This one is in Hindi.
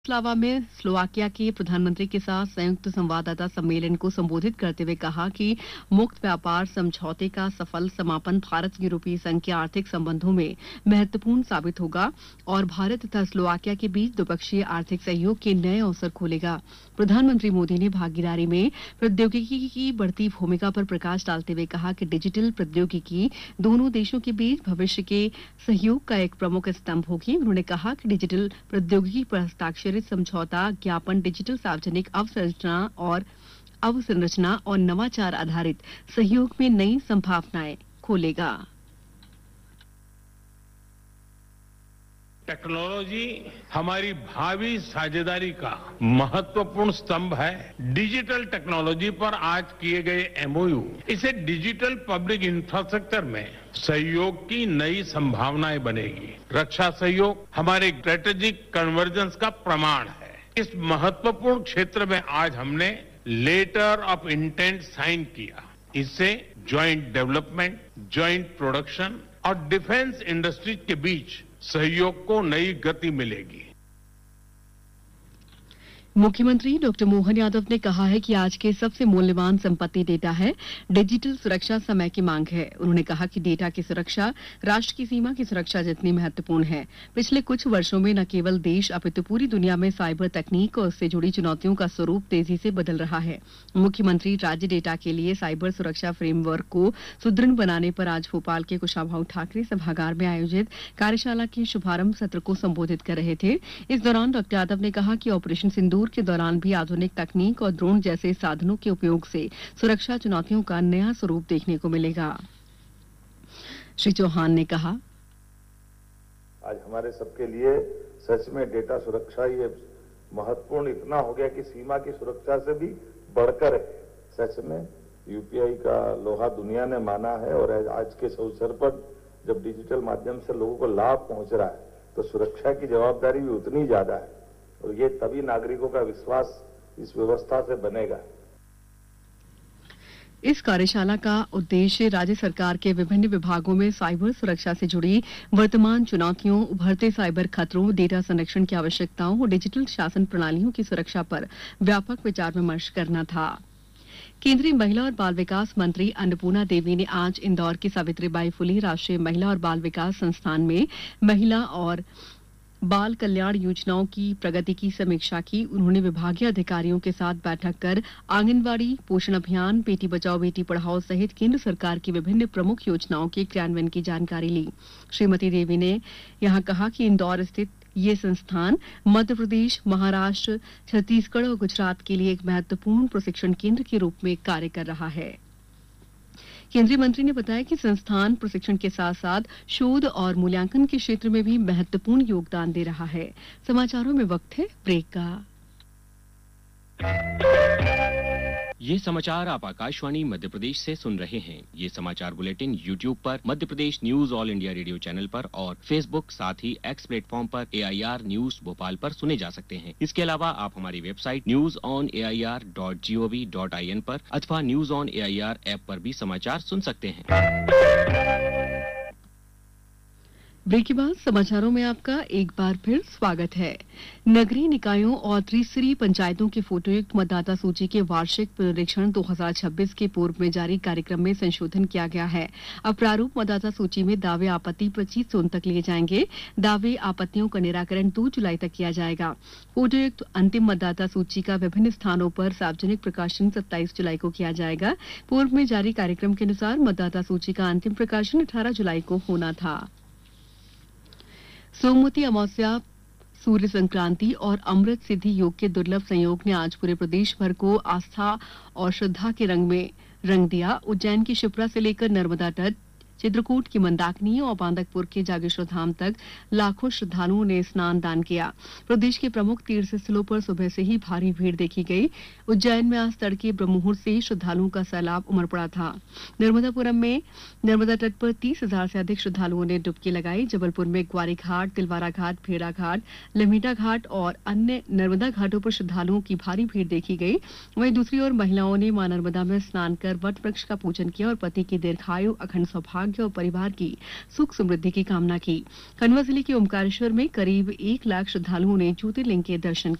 ब्राटिस्लावा में स्लोवाकिया के प्रधानमंत्री के साथ संयुक्त संवाददाता सम्मेलन को संबोधित करते हुए कहा कि मुक्त व्यापार समझौते का सफल समापन भारत यूरोपीय संघ के आर्थिक संबंधों में महत्वपूर्ण साबित होगा और भारत तथा स्लोवाकिया के बीच द्विपक्षीय आर्थिक सहयोग के नए अवसर खोलेगा। प्रधानमंत्री मोदी ने भागीदारी में प्रौद्योगिकी की बढ़ती भूमिका पर प्रकाश डालते हुए कहा कि डिजिटल प्रौद्योगिकी दोनों देशों के बीच भविष्य के सहयोग का एक प्रमुख स्तंभ होगी। उन्होंने कहा कि डिजिटल प्रौद्योगिकी पर हस्ताक्षरित समझौता ज्ञापन डिजिटल सार्वजनिक अवसंरचना और नवाचार आधारित सहयोग में नई संभावनाएं खोलेगा। टेक्नोलॉजी हमारी भावी साझेदारी का महत्वपूर्ण स्तंभ है। डिजिटल टेक्नोलॉजी पर आज किए गए एमओयू इसे डिजिटल पब्लिक इंफ्रास्ट्रक्चर में सहयोग की नई संभावनाएं बनेगी। रक्षा सहयोग हमारे स्ट्रेटेजिक कन्वर्जेंस का प्रमाण है। इस महत्वपूर्ण क्षेत्र में आज हमने लेटर ऑफ इंटेंट साइन किया। इससे ज्वाइंट डेवलपमेंट, ज्वाइंट प्रोडक्शन और डिफेंस इंडस्ट्रीज के बीच सहयोग को नई गति मिलेगी। मुख्यमंत्री डॉक्टर मोहन यादव ने कहा है कि आज के सबसे मूल्यवान संपत्ति डेटा है। डिजिटल सुरक्षा समय की मांग है। उन्होंने कहा कि डेटा की सुरक्षा राष्ट्र की सीमा की सुरक्षा जितनी महत्वपूर्ण है। पिछले कुछ वर्षों में न केवल देश अपितु पूरी दुनिया में साइबर तकनीक और उससे जुड़ी चुनौतियों का स्वरूप तेजी से बदल रहा है। मुख्यमंत्री राज्य डेटा के लिए साइबर सुरक्षा फ्रेमवर्क को सुदृढ़ बनाने पर आज भोपाल के कुशाभाऊ ठाकरे सभागार में आयोजित कार्यशाला के शुभारंभ सत्र को संबोधित कर रहे थे। इस दौरान डॉक्टर यादव ने कहा कि ऑपरेशन सिंदूर के दौरान भी आधुनिक तकनीक और ड्रोन जैसे साधनों के उपयोग से सुरक्षा चुनौतियों का नया स्वरूप देखने को मिलेगा। श्री चौहान ने कहा, आज हमारे सबके लिए सच में डेटा सुरक्षा ये महत्वपूर्ण इतना हो गया कि सीमा की सुरक्षा से भी बढ़कर है। सच में यूपीआई का लोहा दुनिया ने माना है और आज के इस अवसर पर जब डिजिटल माध्यम से लोगों को लाभ पहुंच रहा है तो सुरक्षा की जवाबदारी भी उतनी ज्यादा है और ये तभी नागरिकों का विश्वास इस व्यवस्था से बनेगा। इस कार्यशाला का उद्देश्य राज्य सरकार के विभिन्न विभागों में साइबर सुरक्षा से जुड़ी वर्तमान चुनौतियों, उभरते साइबर खतरों, डेटा संरक्षण की आवश्यकताओं और डिजिटल शासन प्रणालियों की सुरक्षा पर व्यापक विचार विमर्श करना था। केंद्रीय महिला और बाल विकास मंत्री अन्नपूर्णा देवी ने आज इंदौर की सावित्रीबाई फुले राष्ट्रीय महिला और बाल विकास संस्थान में महिला और बाल कल्याण योजनाओं की प्रगति की समीक्षा की। उन्होंने विभागीय अधिकारियों के साथ बैठक कर आंगनवाड़ी, पोषण अभियान, बेटी बचाओ बेटी पढ़ाओ सहित केंद्र सरकार की विभिन्न प्रमुख योजनाओं के क्रियान्वयन की जानकारी ली। श्रीमती देवी ने यहां कहा कि इंदौर स्थित ये संस्थान मध्य प्रदेश, महाराष्ट्र, छत्तीसगढ़ और गुजरात के लिए एक महत्वपूर्ण प्रशिक्षण केंद्र के रूप में कार्य कर रहा है। केंद्रीय मंत्री ने बताया कि संस्थान प्रशिक्षण के साथ साथ शोध और मूल्यांकन के क्षेत्र में भी महत्वपूर्ण योगदान दे रहा है। समाचारों में वक्त है ब्रेक का। ये समाचार आप आकाशवाणी मध्य प्रदेश से सुन रहे हैं। ये समाचार बुलेटिन YouTube पर Madhya Pradesh news all India radio channel पर और Facebook साथ ही X प्लेटफॉर्म पर AIR न्यूज भोपाल पर सुने जा सकते हैं। इसके अलावा आप हमारी वेबसाइट newsonair.gov.in पर अथवा न्यूज ऑन AIR ऐप पर भी समाचार सुन सकते हैं। ब्रेक के बाद समाचारों में आपका एक बार फिर स्वागत है। नगरीय निकायों और त्रिस्तरीय पंचायतों की फोटोयुक्त मतदाता सूची के वार्षिक पुनरीक्षण 2026 के पूर्व में जारी कार्यक्रम में संशोधन किया गया है। अब प्रारूप मतदाता सूची में दावे आपत्ति 25 जून तक लिए जाएंगे। दावे आपत्तियों का निराकरण 2 जुलाई तक किया जाएगा। फोटोयुक्त अंतिम मतदाता सूची का विभिन्न स्थानों पर सार्वजनिक प्रकाशन 27 जुलाई को किया जाएगा। पूर्व में जारी कार्यक्रम के अनुसार मतदाता सूची का अंतिम प्रकाशन 18 जुलाई को होना था। सोमवती अमावस्या, सूर्य संक्रांति और अमृत सिद्धि योग के दुर्लभ संयोग ने आज पूरे प्रदेश भर को आस्था और श्रद्धा के रंग में रंग दिया। उज्जैन की शिप्रा से लेकर नर्मदा तट, चित्रकूट की मंदाकिनी और बांदकपुर के जागेश्वर धाम तक लाखों श्रद्धालुओं ने स्नान दान किया। प्रदेश के प्रमुख तीर्थ स्थलों पर सुबह से ही भारी भीड़ देखी गई। उज्जैन में आज तड़के ब्रह्ममुहूर्त से श्रद्धालुओं का सैलाब उमड़ पड़ा था। नर्मदापुरम में नर्मदा तट पर 30,000 से अधिक श्रद्धालुओं ने डुबकी लगाई। जबलपुर में ग्वारी घाट, तिलवारा घाट, भेड़ा घाट, लमीटा घाट और अन्य नर्मदा घाटों पर श्रद्धालुओं की भारी भीड़ देखी गई। वहीं दूसरी ओर महिलाओं ने मां नर्मदा में स्नान कर वट वृक्ष का पूजन किया और पति की दीर्घायु, अखंड सौभाग्य सौभाग्य और परिवार की सुख समृद्धि की कामना की। खंडवा जिले के ओमकारेश्वर में करीब 1 लाख श्रद्धालुओं ने ज्योतिर्लिंग के दर्शन